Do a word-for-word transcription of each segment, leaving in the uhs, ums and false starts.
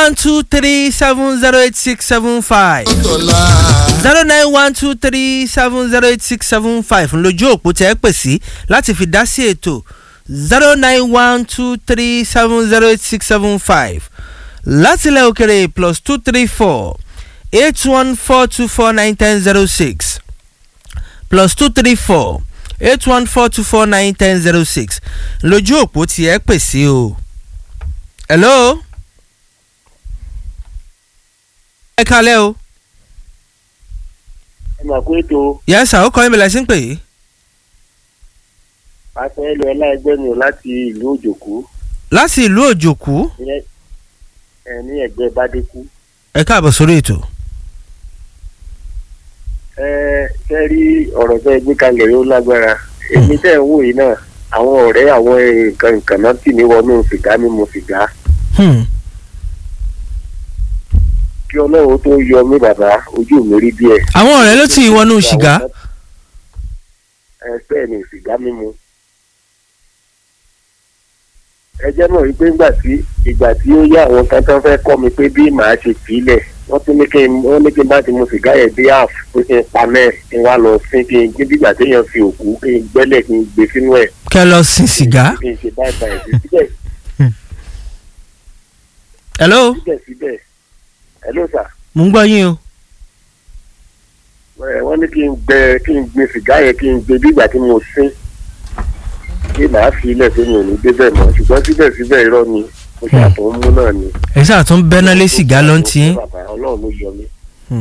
one two three seven zero eight six seven five zero nine one two three seven zero eight six seven five lójú òpó tẹ́ ẹ pè sí láti fi dá sí ètò zero nine one two three seven zero eight six seven five láti ilẹ̀ òkèrè plus two three four eight one four two four nine ten zero six plus two three four eight one four two four nine ten zero six lójú òpó tí ẹ pè sí o. hello. ẹ kalẹ́ o. ẹ máa kó ètò. yẹ́sà ó kọ́ ìmìlẹ̀ sí ń pè é. pásítọ̀ ẹlò ẹláẹgbẹ́ mi láti ìlú òjòkú. láti ìlú òjòkú. ẹ ní ẹgbẹ́ bádékú. ẹ káàbọ̀ sórí ètò. ẹ ṣe rí ọ̀rọ̀ tẹ́ gbé kalẹ̀ yóò lágbára. èmi tẹ́ ń wò yìí náà àwọn ọ̀rẹ́ àwọn nǹkan nǹkan náà tì mí wọnú sìgá mímu sìgá. kí ọlọ́run tó yọ mí bàbá ojú mi rí díẹ̀. àwọn ọ̀rẹ́ ló ti wọnú sìgá. ẹ bẹ́ẹ̀ ni sìgá mímu. ẹ jẹ́ mọ̀ wípé ńgbà tí ìgbà tí ó yá àwọn kan tán fẹ́ kọ́ mi pé bí màá ṣe sílẹ̀ wọ́n tún ní kí n wọ́n ní kí n bá ti mu sìgá yẹn bí half pé kí n pa mẹ́ẹ̀ kí n wá lọ sín kí n gbé bígbà téèyàn fi òkú kí n gbẹ́lẹ̀ kí n gbé sínú ẹ̀. kẹ́ lọ sin sìgá. kí n ṣe báyìí báyìí síbẹ̀. hello. síbẹ̀síbẹ̀ hello sir. mo ń gbọ́ yín o. wọ́n ní kí n gbẹ kí n gbé sìgá yẹn kí n gbé bígbà tí mo sín kí màá fi ilẹ̀ tó mi ò ní débẹ̀ mọ́ ṣùgbọ́n síbẹ̀síbẹ̀ irọ́ ni mo ṣàtún mú náà ni. ẹ ṣáà tún bẹ́ná lé sìgá ló ń tí. ọlọ́run ló yọ mí.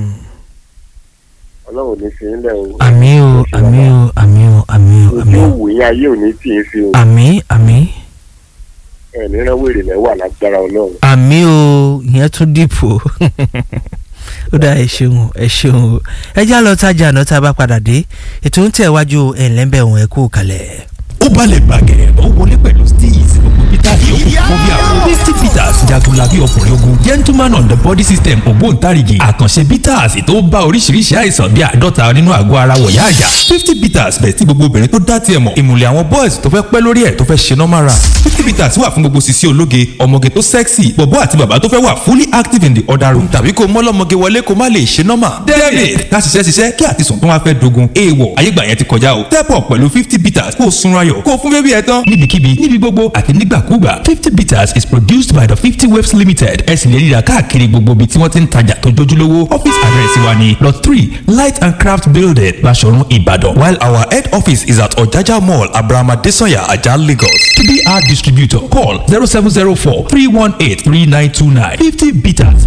ọlọ́run ní fi ń lẹ̀ o. àmì o àmì o àmì o àmì o àmì o. ojú òwò yẹn ayé ò ní tì í sí o. àmì àmì. ẹ ní rán wèrè lẹ́wà lágbára ọlọ́run. àmì o ìyẹn tún dìpọ̀ ó dá ẹ ṣeun ẹ ṣeun ẹ já lọ tájà náà tá a bá padà dé ètò ń tẹ̀ wájú ẹ̀ ńlẹ́bẹ̀ òun ẹ̀ kú kalẹ̀. ó balẹ̀ bàgẹ́ ó wọlé pẹ̀lú steez gbogbo peter yòókù fún bí àwọn fifty peters jagunlabi ọkùnrin ogun gentleman on the body system ògbóǹtarìgì àkànṣe peters tó bá oríṣiríṣi àìsàn bí àádọ́ta nínú àgọ́ ara wọ̀yá àjà fifty peters bẹ̀ tí gbogbo obìnrin tó dá tiẹ̀ mọ̀ ìmùlẹ̀ àwọn boys tó fẹ́ pẹ́ lórí ẹ̀ tó fẹ́ ṣe normal run fifty peters wà fún gbogbo sisi ológe ọmọge tó sexy bọ̀bọ́ àti bàbá tó fẹ́ wà fully active in the other room tàbí kó mọ́lọ́mọge wọlé kó má lè ṣe normal david ká ṣiṣẹ́ ṣiṣẹ́ kí àtisùn tó wá fẹ́ dogun èèwọ̀ ayégbà yẹn ti kọjá o step up pẹ̀lú fifty peters kó sunra yọ̀ kó fún bébí ẹ̀ tán níbikíbi níbi gbogbo àti nígbàkúgbà fifty bitters is produced by the fifty waves limited ẹ sì lè ríra káàkiri gbogbo ibi tí wọ́n ti ń tajà tó jójúlówó office address wa ni lot three light and craft building Basọ̀run Ìbàdàn while our head office is at Ọ̀jájá mall Abraham Adesanya Ajah Lagos to be our distributor call zero seven zero four three one eight three nine two nine fifty bitters